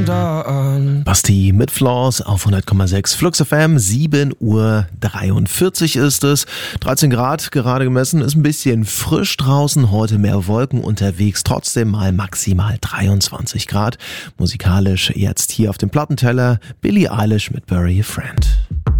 Basti mit Flaws auf 100,6 Flux FM, 7:43 Uhr ist es. 13 Grad gerade gemessen, ist ein bisschen frisch draußen, heute mehr Wolken unterwegs, trotzdem mal maximal 23 Grad. Musikalisch jetzt hier auf dem Plattenteller Billie Eilish mit Bury a Friend.